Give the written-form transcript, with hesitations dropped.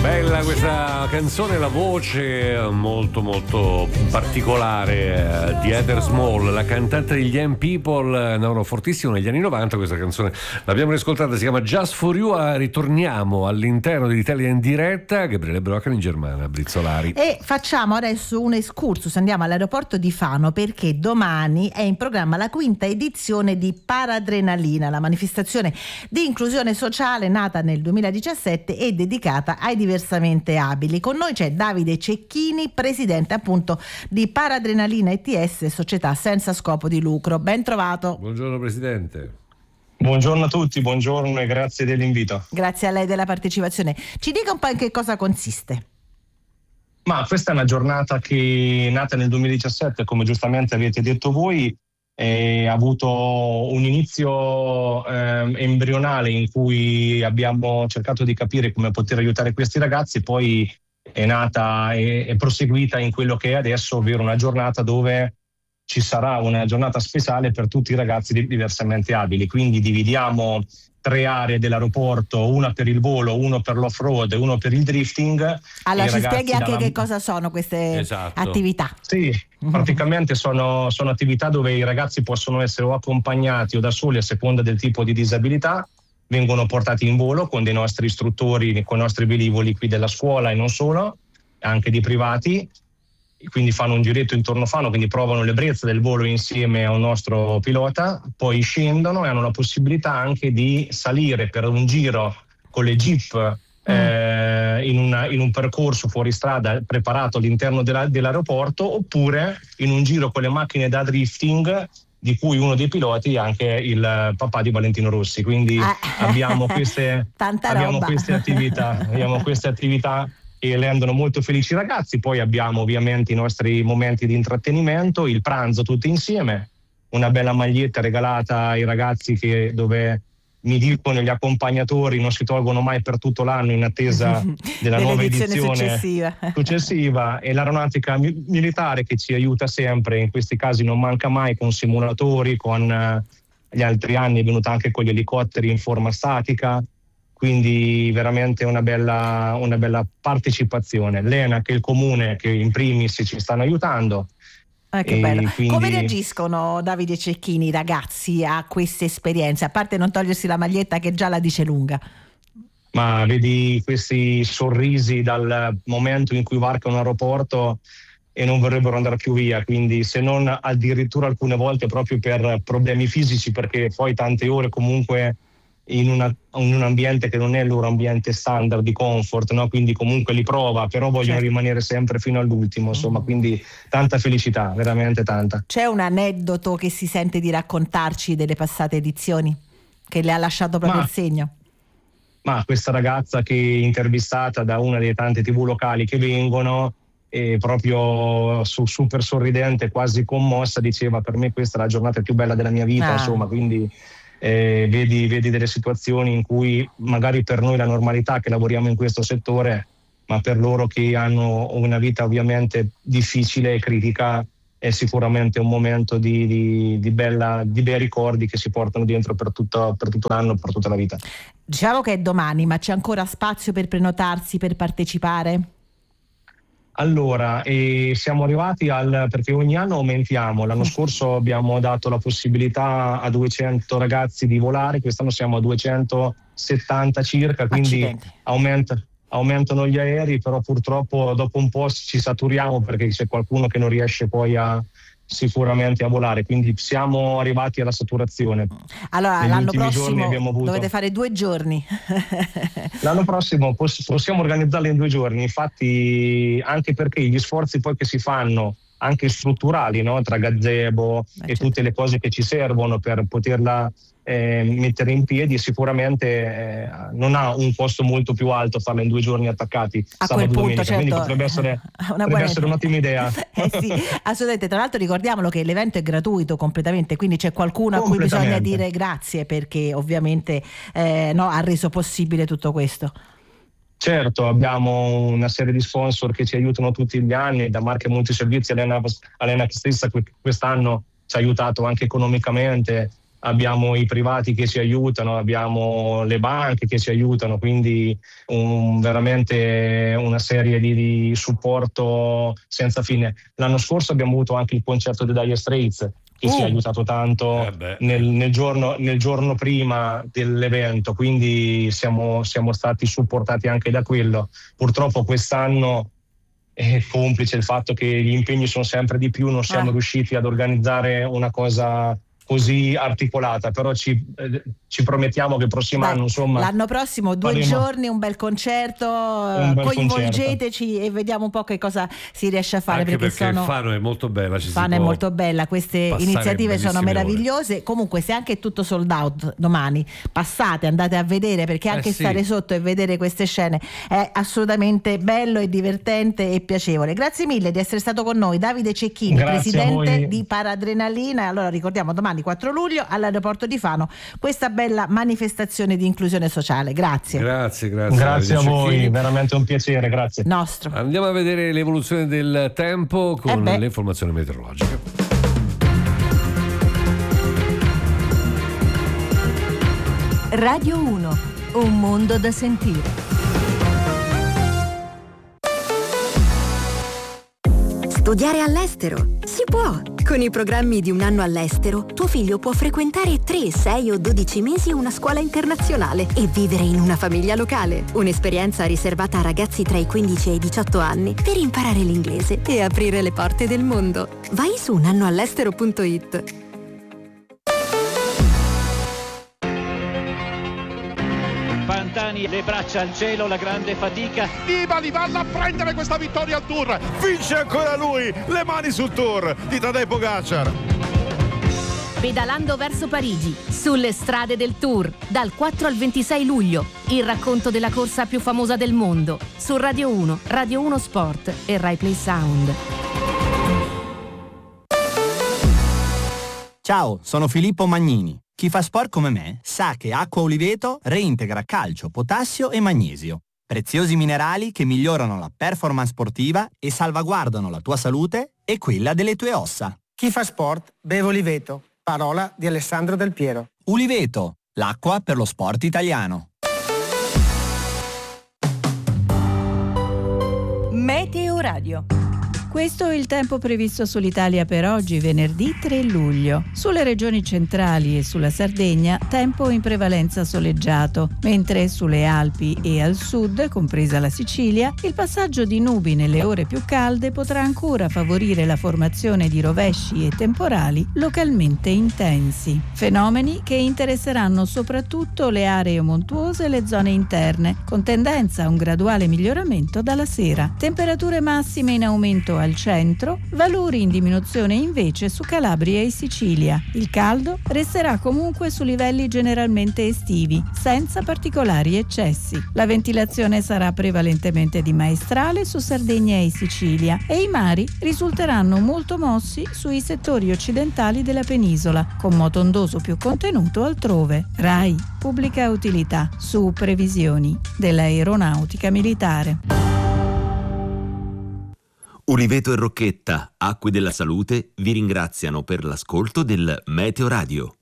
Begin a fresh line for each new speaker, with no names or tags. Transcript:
Bella questa canzone, la voce molto molto particolare di Heather Small, la cantante degli Young People, no, fortissimo negli anni 90. Questa canzone l'abbiamo riscoltata, si chiama Just For You. Ritorniamo all'interno dell'Italia in diretta. Gabriele Broccoli in Germania, Brizzolari.
E facciamo adesso un excursus, andiamo all'aeroporto di Fano perché domani è in programma la 5ª edizione di Paradrenalina, la manifestazione di inclusione sociale nata nel 2017 e dedicata ai diversamente abili. Con noi c'è Davide Cecchini, presidente appunto di Paradrenalina ETS, società senza scopo di lucro. Ben trovato.
Buongiorno presidente.
Buongiorno a tutti, buongiorno e grazie dell'invito.
Grazie a lei della partecipazione. Ci dica un po' in che cosa consiste.
Ma questa è una giornata che è nata nel 2017, come giustamente avete detto voi, ha avuto un inizio embrionale in cui abbiamo cercato di capire come poter aiutare questi ragazzi, poi è nata e proseguita in quello che è adesso, ovvero una giornata dove ci sarà una giornata speciale per tutti i ragazzi diversamente abili. Quindi dividiamo 3 aree dell'aeroporto, una per il volo, uno per l'off-road e uno per il drifting.
Allora ci spieghi anche che cosa sono queste attività.
Sì, praticamente sono attività dove i ragazzi possono essere o accompagnati o da soli a seconda del tipo di disabilità, vengono portati in volo con dei nostri istruttori, con i nostri velivoli qui della scuola e non solo, anche di privati. Quindi fanno un giretto intorno a Fano, quindi provano l'ebbrezza del volo insieme a un nostro pilota, poi scendono e hanno la possibilità anche di salire per un giro con le jeep in un percorso fuori strada preparato all'interno dell'aeroporto, oppure in un giro con le macchine da drifting, di cui uno dei piloti è anche il papà di Valentino Rossi. Quindi abbiamo queste attività e rendono molto felici i ragazzi. Poi abbiamo ovviamente i nostri momenti di intrattenimento, il pranzo tutti insieme, una bella maglietta regalata ai ragazzi dove mi dicono gli accompagnatori non si tolgono mai per tutto l'anno in attesa della nuova edizione successiva, e l'aeronautica militare che ci aiuta sempre, in questi casi non manca mai, con simulatori, con gli altri anni è venuta anche con gli elicotteri in forma statica. Quindi veramente una bella partecipazione. L'ENAC e il comune che in primis ci stanno aiutando.
Che bello. Quindi... Come reagiscono, Davide Cecchini, i ragazzi a queste esperienze? A parte non togliersi la maglietta che già la dice lunga.
Ma vedi questi sorrisi dal momento in cui varcano un aeroporto e non vorrebbero andare più via, quindi se non addirittura alcune volte proprio per problemi fisici, perché poi tante ore comunque in un ambiente che non è il loro ambiente standard di comfort, no? Quindi comunque li prova, però vogliono rimanere sempre fino all'ultimo, insomma, quindi tanta felicità, veramente tanta.
C'è un aneddoto che si sente di raccontarci delle passate edizioni che le ha lasciato proprio il segno?
Ma questa ragazza che è intervistata da una delle tante TV locali che vengono, e proprio super sorridente, quasi commossa, diceva: per me questa è la giornata più bella della mia vita, insomma, quindi vedi delle situazioni in cui magari per noi la normalità che lavoriamo in questo settore, ma per loro che hanno una vita ovviamente difficile e critica è sicuramente un momento di bei ricordi che si portano dentro per tutto l'anno, per tutta la vita.
Diciamo che è domani, ma c'è ancora spazio per prenotarsi, per partecipare?
Allora, siamo arrivati perché ogni anno aumentiamo. L'anno scorso abbiamo dato la possibilità a 200 ragazzi di volare, quest'anno siamo a 270 circa, quindi aumentano gli aerei, però purtroppo dopo un po' ci saturiamo perché c'è qualcuno che non riesce poi sicuramente a volare, quindi siamo arrivati alla saturazione.
Allora l'anno prossimo dovete fare 2 giorni.
L'anno prossimo possiamo organizzarli in 2 giorni, infatti, anche perché gli sforzi poi che si fanno anche strutturali, no? Tra gazebo e tutte le cose che ci servono per poterla mettere in piedi, sicuramente non ha un costo molto più alto farla in 2 giorni attaccati
a quel punto,
quindi potrebbe essere un'ottima idea.
Sì, assolutamente. Tra l'altro ricordiamolo che l'evento è gratuito completamente, quindi c'è qualcuno a cui bisogna dire grazie perché ovviamente ha reso possibile tutto questo.
Certo, abbiamo una serie di sponsor che ci aiutano tutti gli anni, da Marche Multiservizi all'ENAC stessa quest'anno ci ha aiutato anche economicamente, abbiamo i privati che ci aiutano, abbiamo le banche che ci aiutano, quindi veramente una serie di supporto senza fine. L'anno scorso abbiamo avuto anche il concerto dei Dire Straits, che ci ha aiutato tanto nel giorno prima dell'evento, quindi siamo stati supportati anche da quello. Purtroppo quest'anno, complice il fatto che gli impegni sono sempre di più, non siamo riusciti ad organizzare una cosa così articolata, però ci promettiamo che il prossimo anno, insomma,
l'anno prossimo 2 giorni, un bel concerto, coinvolgeteci e vediamo un po' che cosa si riesce a fare,
anche perché Fano è molto bella,
Fano è molto bella, queste iniziative sono meravigliose ore. Comunque se anche è tutto sold out domani, passate, andate a vedere, perché anche stare sotto e vedere queste scene è assolutamente bello e divertente e piacevole. Grazie mille di essere stato con noi, Davide Cecchini, presidente di Paradrenalina. Allora ricordiamo, domani 4 luglio all'aeroporto di Fano questa bella manifestazione di inclusione sociale. Grazie
a voi, veramente un piacere, grazie.
Nostro.
Andiamo a vedere l'evoluzione del tempo con le informazioni meteorologiche.
Radio 1, un mondo da sentire.
Studiare all'estero? Si può! Con i programmi di un anno all'estero, tuo figlio può frequentare 3, 6 o 12 mesi una scuola internazionale e vivere in una famiglia locale. Un'esperienza riservata a ragazzi tra i 15 e i 18 anni per imparare l'inglese e aprire le porte del mondo. Vai su unannoall'estero.it.
Pantani, le braccia al cielo, la grande fatica.
Nibali vanno a prendere questa vittoria al Tour. Vince ancora lui, le mani sul Tour di Tadej Pogačar.
Pedalando verso Parigi, sulle strade del Tour, dal 4 al 26 luglio. Il racconto della corsa più famosa del mondo, su Radio 1, Radio 1 Sport e Rai Play Sound.
Ciao, sono Filippo Magnini. Chi fa sport come me sa che Acqua Oliveto reintegra calcio, potassio e magnesio, preziosi minerali che migliorano la performance sportiva e salvaguardano la tua salute e quella delle tue ossa.
Chi fa sport beve Oliveto, parola di Alessandro Del Piero.
Oliveto, l'acqua per lo sport italiano.
Meteo Radio.
Questo è il tempo previsto sull'Italia per oggi, venerdì 3 luglio. Sulle regioni centrali e sulla Sardegna, tempo in prevalenza soleggiato, mentre sulle Alpi e al sud, compresa la Sicilia, il passaggio di nubi nelle ore più calde potrà ancora favorire la formazione di rovesci e temporali localmente intensi. Fenomeni che interesseranno soprattutto le aree montuose e le zone interne, con tendenza a un graduale miglioramento dalla sera. Temperature massime in aumento al centro, valori in diminuzione invece su Calabria e Sicilia. Il caldo resterà comunque su livelli generalmente estivi, senza particolari eccessi. La ventilazione sarà prevalentemente di maestrale su Sardegna e Sicilia e i mari risulteranno molto mossi sui settori occidentali della penisola, con moto ondoso più contenuto altrove. RAI, pubblica utilità, su previsioni dell'aeronautica militare.
Uliveto e Rocchetta, Acque della Salute, vi ringraziano per l'ascolto del Meteo Radio.